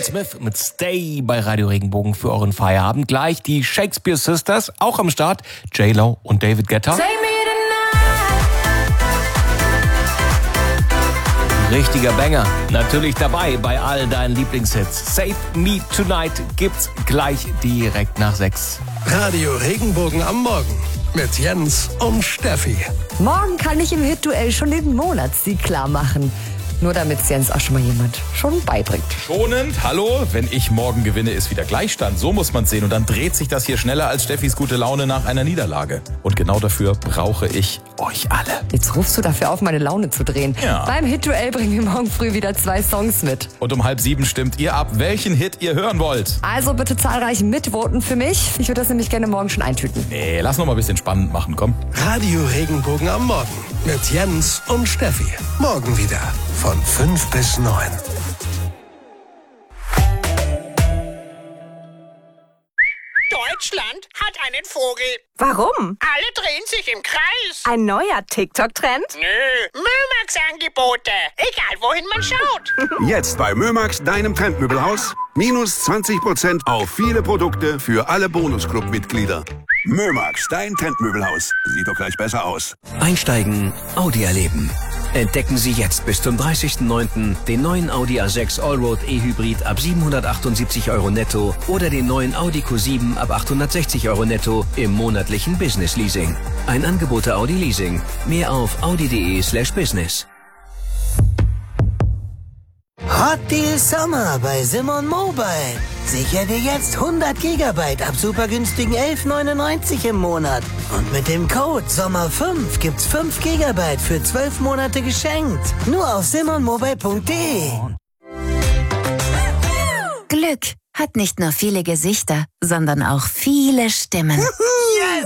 Smith mit Stay bei Radio Regenbogen für euren Feierabend. Gleich die Shakespeare Sisters, auch am Start. J-Lo und David Guetta. Richtiger Banger. Natürlich dabei bei all deinen Lieblingshits. Save Me Tonight gibt's gleich direkt nach 6. Radio Regenbogen am Morgen mit Jens und Steffi. Morgen kann ich im Hit-Duell schon den Monatssieg klar machen. Nur damit Jens auch schon mal jemand schon beibringt. Schonend, hallo, wenn ich morgen gewinne, ist wieder Gleichstand. So muss man sehen. Und dann dreht sich das hier schneller als Steffis gute Laune nach einer Niederlage. Und genau dafür brauche ich euch alle. Jetzt rufst du dafür auf, meine Laune zu drehen. Ja. Beim Hit-Duell bringen wir morgen früh wieder 2 Songs mit. Und um 6:30 stimmt ihr ab, welchen Hit ihr hören wollt. Also bitte zahlreich mitvoten für mich. Ich würde das nämlich gerne morgen schon eintüten. Nee, lass noch mal ein bisschen spannend machen, komm. Radio Regenbogen am Morgen mit Jens und Steffi. Morgen wieder von 5 bis 9. Deutschland hat einen Vogel. Warum? Alle drehen sich im Kreis. Ein neuer TikTok-Trend? Nö, Mömax-Angebote. Egal, wohin man schaut. Jetzt bei Mömax, deinem Trendmöbelhaus. Minus 20% auf viele Produkte für alle Bonusclub-Mitglieder. Mömax, dein Trendmöbelhaus. Sieht doch gleich besser aus. Einsteigen, Audi erleben. Entdecken Sie jetzt bis zum 30.09. den neuen Audi A6 Allroad E-Hybrid ab 778 € netto oder den neuen Audi Q7 ab 860 € netto im monatlichen Business Leasing. Ein Angebot der Audi Leasing. Mehr auf audi.de/business. Hot Deal Sommer bei Simon Mobile. Sicher dir jetzt 100 GB ab super günstigen 11,99 im Monat. Und mit dem Code SOMMER5 gibt's 5 GB für 12 Monate geschenkt. Nur auf simonmobile.de. Glück hat nicht nur viele Gesichter, sondern auch viele Stimmen. Yes!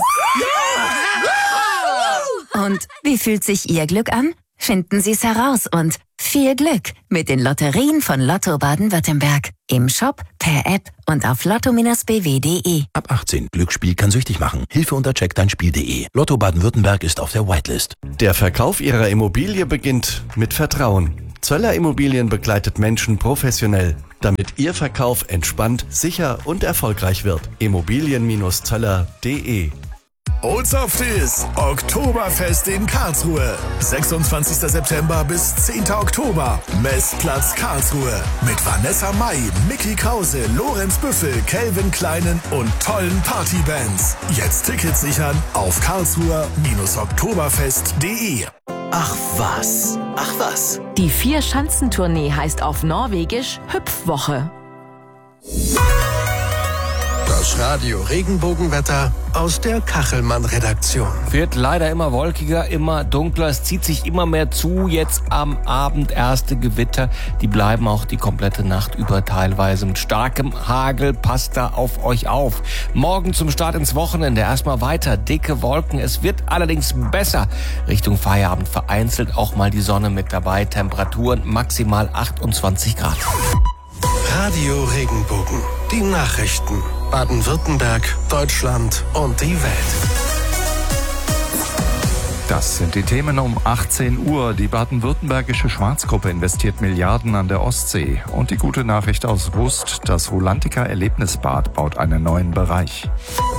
Und wie fühlt sich Ihr Glück an? Finden Sie es heraus und viel Glück mit den Lotterien von Lotto Baden-Württemberg. Im Shop, per App und auf lotto-bw.de. Ab 18. Glücksspiel kann süchtig machen. Hilfe unter checkdeinspiel.de. Lotto Baden-Württemberg ist auf der Whitelist. Der Verkauf Ihrer Immobilie beginnt mit Vertrauen. Zöller Immobilien begleitet Menschen professionell, damit Ihr Verkauf entspannt, sicher und erfolgreich wird. Immobilien-zöller.de. Old Softies, Oktoberfest in Karlsruhe. 26. September bis 10. Oktober. Messplatz Karlsruhe. Mit Vanessa Mai, Mickey Krause, Lorenz Büffel, Calvin Kleinen und tollen Partybands. Jetzt Tickets sichern auf karlsruher-oktoberfest.de. Ach was. Die 4-Schanzentournee heißt auf Norwegisch Hüpfwoche. Das Radio Regenbogenwetter aus der Kachelmann-Redaktion. Wird leider immer wolkiger, immer dunkler. Es zieht sich immer mehr zu. Jetzt am Abend erste Gewitter. Die bleiben auch die komplette Nacht über, teilweise mit starkem Hagel. Passt da auf euch auf. Morgen zum Start ins Wochenende erstmal weiter dicke Wolken. Es wird allerdings besser. Richtung Feierabend vereinzelt auch mal die Sonne mit dabei. Temperaturen maximal 28 Grad. Radio Regenbogen. Die Nachrichten. Baden-Württemberg, Deutschland und die Welt. Das sind die Themen um 18 Uhr. Die baden-württembergische Schwarzgruppe investiert Milliarden an der Ostsee. Und die gute Nachricht aus Rust, das Rulantica Erlebnisbad baut einen neuen Bereich.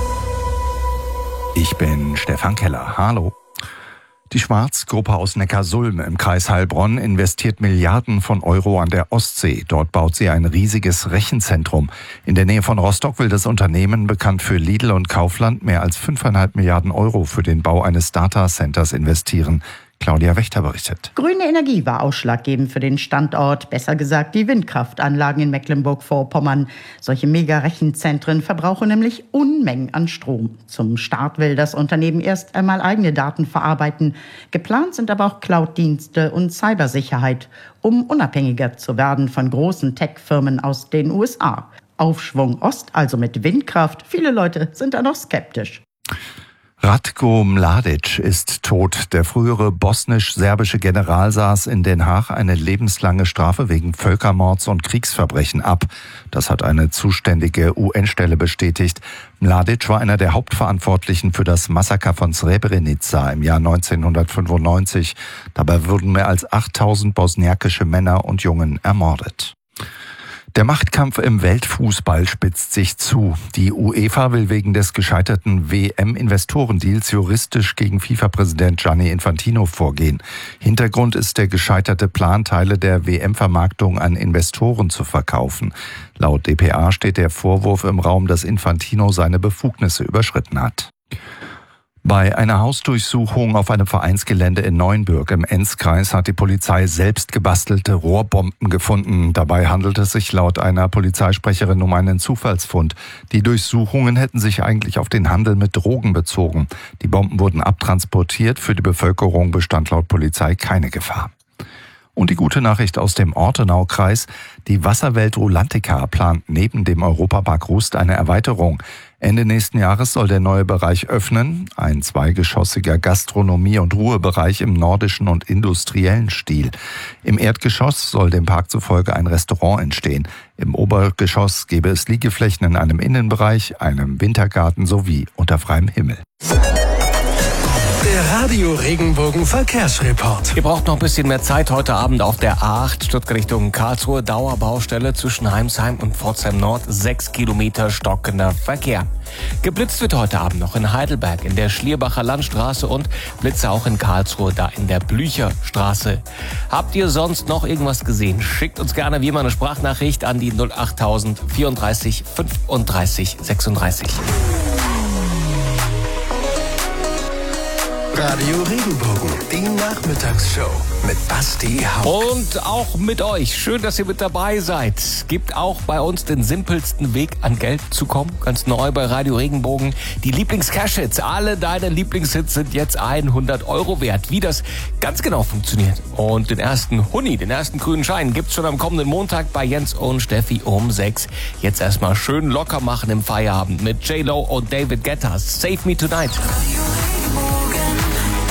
Ich bin Stefan Keller. Hallo. Die Schwarzgruppe aus Neckarsulm im Kreis Heilbronn investiert Milliarden von Euro an der Ostsee. Dort baut sie ein riesiges Rechenzentrum. In der Nähe von Rostock will das Unternehmen, bekannt für Lidl und Kaufland, mehr als 5,5 Milliarden Euro für den Bau eines Datacenters investieren. Claudia Wächter berichtet. Grüne Energie war ausschlaggebend für den Standort, besser gesagt die Windkraftanlagen in Mecklenburg-Vorpommern. Solche Mega-Rechenzentren verbrauchen nämlich Unmengen an Strom. Zum Start will das Unternehmen erst einmal eigene Daten verarbeiten. Geplant sind aber auch Cloud-Dienste und Cybersicherheit, um unabhängiger zu werden von großen Tech-Firmen aus den USA. Aufschwung Ost, also mit Windkraft. Viele Leute sind da noch skeptisch. Ratko Mladic ist tot. Der frühere bosnisch-serbische General saß in Den Haag eine lebenslange Strafe wegen Völkermords und Kriegsverbrechen ab. Das hat eine zuständige UN-Stelle bestätigt. Mladic war einer der Hauptverantwortlichen für das Massaker von Srebrenica im Jahr 1995. Dabei wurden mehr als 8000 bosniakische Männer und Jungen ermordet. Der Machtkampf im Weltfußball spitzt sich zu. Die UEFA will wegen des gescheiterten WM-Investorendeals juristisch gegen FIFA-Präsident Gianni Infantino vorgehen. Hintergrund ist der gescheiterte Plan, Teile der WM-Vermarktung an Investoren zu verkaufen. Laut dpa steht der Vorwurf im Raum, dass Infantino seine Befugnisse überschritten hat. Bei einer Hausdurchsuchung auf einem Vereinsgelände in Neuenbürg im Enzkreis hat die Polizei selbst gebastelte Rohrbomben gefunden. Dabei handelt es sich laut einer Polizeisprecherin um einen Zufallsfund. Die Durchsuchungen hätten sich eigentlich auf den Handel mit Drogen bezogen. Die Bomben wurden abtransportiert. Für die Bevölkerung bestand laut Polizei keine Gefahr. Und die gute Nachricht aus dem Ortenaukreis: Die Wasserwelt Rulantica plant neben dem Europapark Rust eine Erweiterung. Ende nächsten Jahres soll der neue Bereich öffnen, ein zweigeschossiger Gastronomie- und Ruhebereich im nordischen und industriellen Stil. Im Erdgeschoss soll dem Park zufolge ein Restaurant entstehen. Im Obergeschoss gäbe es Liegeflächen in einem Innenbereich, einem Wintergarten sowie unter freiem Himmel. Der Radio Regenbogen Verkehrsreport. Ihr braucht noch ein bisschen mehr Zeit heute Abend auf der A8 Stuttgart Richtung Karlsruhe. Dauerbaustelle zwischen Heimsheim und Pforzheim Nord. 6 Kilometer stockender Verkehr. Geblitzt wird heute Abend noch in Heidelberg in der Schlierbacher Landstraße und Blitze auch in Karlsruhe, da in der Blücherstraße. Habt ihr sonst noch irgendwas gesehen? Schickt uns gerne wie immer eine Sprachnachricht an die 08000 34 35 36. Radio Regenbogen, die Nachmittagsshow mit Basti Hauck. Und auch mit euch. Schön, dass ihr mit dabei seid. Gibt auch bei uns den simpelsten Weg, an Geld zu kommen. Ganz neu bei Radio Regenbogen. Die Lieblings-Cash-Hits. Alle deine Lieblingshits sind jetzt 100 € wert. Wie das ganz genau funktioniert. Und den ersten Huni, den ersten grünen Schein, gibt's schon am kommenden Montag bei Jens und Steffi um 6. Jetzt erstmal schön locker machen im Feierabend mit J-Lo und David Guetta. Save Me Tonight.